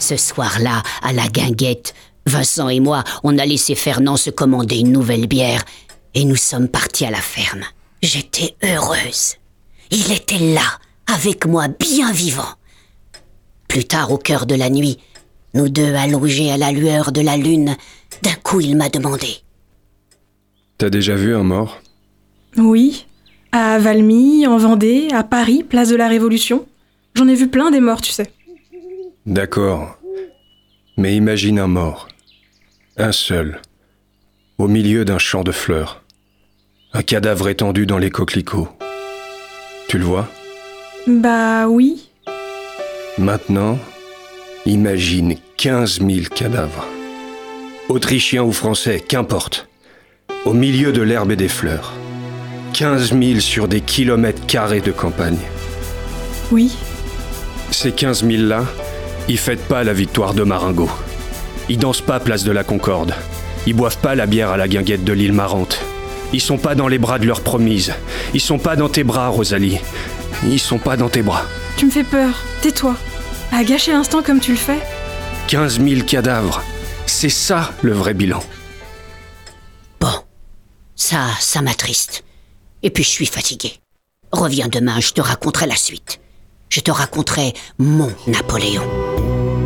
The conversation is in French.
Ce soir-là, à la guinguette, Vincent et moi, on a laissé Fernand se commander une nouvelle bière et nous sommes partis à la ferme. J'étais heureuse. Il était là, avec moi, bien vivant. Plus tard, au cœur de la nuit, nous deux allongés à la lueur de la lune, d'un coup, il m'a demandé. T'as déjà vu un mort ? Oui, à Valmy, en Vendée, à Paris, place de la Révolution. J'en ai vu plein des morts, tu sais. D'accord. Mais imagine un mort. Un seul. Au milieu d'un champ de fleurs. Un cadavre étendu dans les coquelicots. Tu le vois ? Bah oui. Maintenant, imagine 15 000 cadavres. Autrichiens ou français, qu'importe. Au milieu de l'herbe et des fleurs. 15 000 sur des kilomètres carrés de campagne. Oui. Ces 15 000-là, ils fêtent pas la victoire de Marengo. Ils dansent pas place de la Concorde. Ils boivent pas la bière à la guinguette de l'île Marante. Ils sont pas dans les bras de leur promise. Ils sont pas dans tes bras, Rosalie. Ils sont pas dans tes bras. Tu me fais peur. Tais-toi. À gâcher l'instant comme tu le fais. 15 000 cadavres. C'est ça, le vrai bilan. Bon, ça m'attriste. Et puis je suis fatigué. Reviens demain, je te raconterai la suite. Je te raconterai mon Napoléon.